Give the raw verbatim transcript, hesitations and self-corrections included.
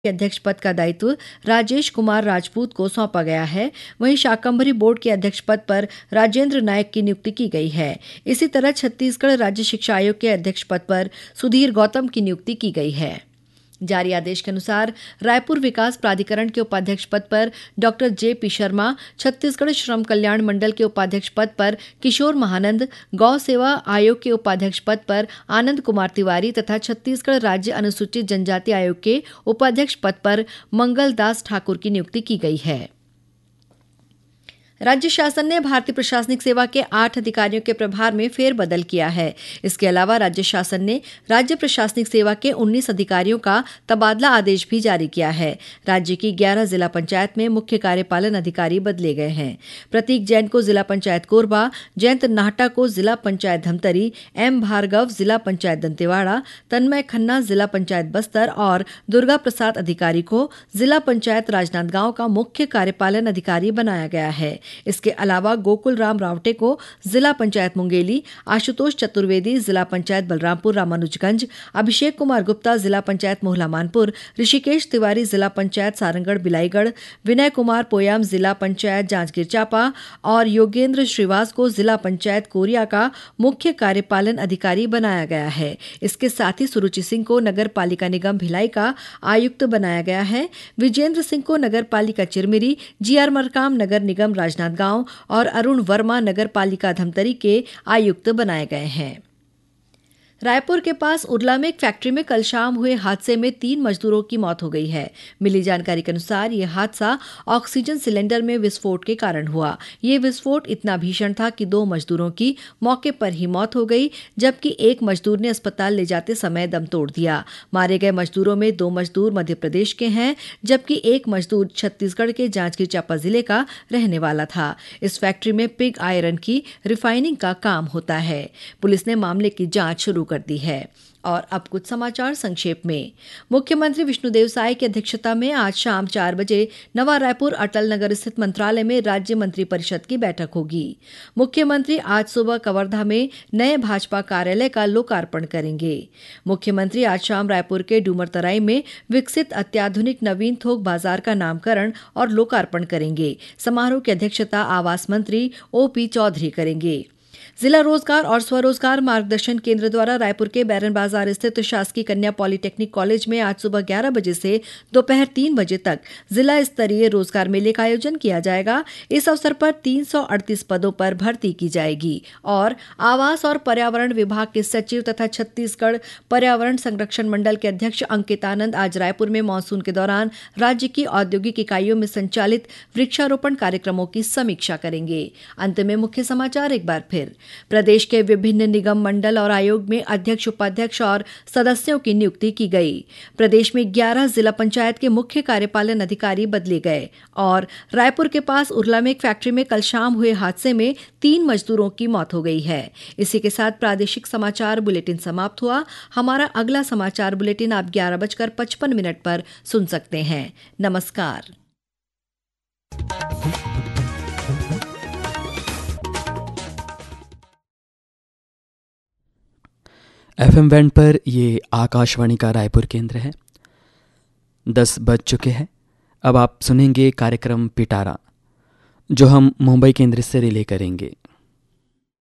के अध्यक्ष पद का दायित्व राजेश कुमार राजपूत को सौंपा गया है। वहीं शाकंभरी बोर्ड के अध्यक्ष पद पर राजेंद्र नायक की नियुक्ति की गई है। इसी तरह छत्तीसगढ़ राज्य शिक्षा आयोग के अध्यक्ष पद पर सुधीर गौतम की नियुक्ति की गई है। जारी आदेश के अनुसार रायपुर विकास प्राधिकरण के उपाध्यक्ष पद पर doctor J P Sharma, Chhattisgarh श्रम कल्याण मंडल के उपाध्यक्ष पद पर किशोर महानंद, गौ सेवा आयोग के उपाध्यक्ष पद पर आनंद कुमार तिवारी तथा छत्तीसगढ़ राज्य अनुसूचित जनजाति आयोग के उपाध्यक्ष पद पर मंगल दास ठाकुर की नियुक्ति की गई है। राज्य शासन ने भारतीय प्रशासनिक सेवा के आठ अधिकारियों के प्रभार में फेरबदल किया है। इसके अलावा राज्य शासन ने राज्य प्रशासनिक सेवा के उन्नीस अधिकारियों का तबादला आदेश भी जारी किया है। राज्य की ग्यारह जिला पंचायत में मुख्य कार्यपालन अधिकारी बदले गए हैं। प्रतीक जैन को जिला पंचायत कोरबा, जयंत नाहटा को जिला पंचायत धमतरी, एम भार्गव जिला पंचायत दंतेवाड़ा, तन्मय खन्ना जिला पंचायत बस्तर और दुर्गा प्रसाद अधिकारी को जिला पंचायत राजनांदगांव का मुख्य कार्यपालन अधिकारी बनाया गया है। इसके अलावा गोकुल राम रावटे को जिला पंचायत मुंगेली, आशुतोष चतुर्वेदी जिला पंचायत बलरामपुर रामानुजगंज, अभिषेक कुमार गुप्ता जिला पंचायत मोहला मानपुर, ऋषिकेश तिवारी जिला पंचायत सारंगढ़ बिलाईगढ़, विनय कुमार पोयाम जिला पंचायत जांजगीर चांपा और योगेंद्र श्रीवास को जिला पंचायत कोरिया का मुख्य कार्यपालन अधिकारी बनाया गया है। इसके साथ ही सुरुचि सिंह को नगर पालिका निगम भिलाई का आयुक्त बनाया गया है। विजेंद्र सिंह को नगर पालिका चिरमिरी, जी आर मरकाम नगर निगम राजनांदगांव और अरुण वर्मा नगर पालिका धमतरी के आयुक्त बनाए गए हैं। रायपुर के पास उरला में एक फैक्ट्री में कल शाम हुए हादसे में तीन मजदूरों की मौत हो गई है। मिली जानकारी के अनुसार यह हादसा ऑक्सीजन सिलेंडर में विस्फोट के कारण हुआ। यह विस्फोट इतना भीषण था कि दो मजदूरों की मौके पर ही मौत हो गई, जबकि एक मजदूर ने अस्पताल ले जाते समय दम तोड़ दिया। मारे गए मजदूरों में दो मजदूर मध्य प्रदेश के हैं, जबकि एक मजदूर छत्तीसगढ़ के जांजगीर चांपा जिले का रहने वाला था। इस फैक्ट्री में पिग आयरन की रिफाइनिंग का काम होता है। पुलिस ने मामले की जांच शुरू कर दी है। और अब कुछ समाचार संक्षेप में। मुख्यमंत्री विष्णुदेव साय की अध्यक्षता में आज शाम चार बजे नवा रायपुर अटल नगर स्थित मंत्रालय में राज्य मंत्रिपरिषद की बैठक होगी। मुख्यमंत्री आज सुबह कवर्धा में नए भाजपा कार्यालय का लोकार्पण करेंगे। मुख्यमंत्री आज शाम रायपुर के डूमरतराई में विकसित अत्याधुनिक नवीन थोक बाजार का नामकरण और लोकार्पण करेंगे। समारोह की अध्यक्षता आवास मंत्री ओ पी चौधरी करेंगे। जिला रोजगार और स्वरोजगार मार्गदर्शन केंद्र द्वारा रायपुर के बैरन बाजार स्थित शासकीय कन्या पॉलिटेक्निक कॉलेज में आज सुबह ग्यारह बजे से दोपहर तीन बजे तक जिला स्तरीय रोजगार मेले का आयोजन किया जाएगा। इस अवसर पर तीन सौ अड़तीस पदों पर भर्ती की जाएगी और आवास और पर्यावरण विभाग के सचिव तथा छत्तीसगढ़ पर्यावरण संरक्षण मंडल के अध्यक्ष अंकित आनंद आज रायपुर में मानसून के दौरान राज्य की औद्योगिक इकाइयों में संचालित वृक्षारोपण कार्यक्रमों की समीक्षा करेंगे। अंत में मुख्य समाचार एक बार फिर। प्रदेश के विभिन्न निगम मंडल और आयोग में अध्यक्ष, उपाध्यक्ष और सदस्यों की नियुक्ति की गई। प्रदेश में ग्यारह जिला पंचायत के मुख्य कार्यपालन अधिकारी बदले गए और रायपुर के पास उरला में एक फैक्ट्री में कल शाम हुए हादसे में तीन मजदूरों की मौत हो गई है। इसी के साथ प्रादेशिक समाचार बुलेटिन समाप्त हुआ। हमारा अगला समाचार बुलेटिन आप ग्यारह बजकर पचपन मिनट पर सुन सकते हैं। नमस्कार। एफएम बैंड पर ये आकाशवाणी का रायपुर केंद्र है। दस बज चुके हैं। अब आप सुनेंगे कार्यक्रम पिटारा, जो हम मुंबई केंद्र से रिले करेंगे।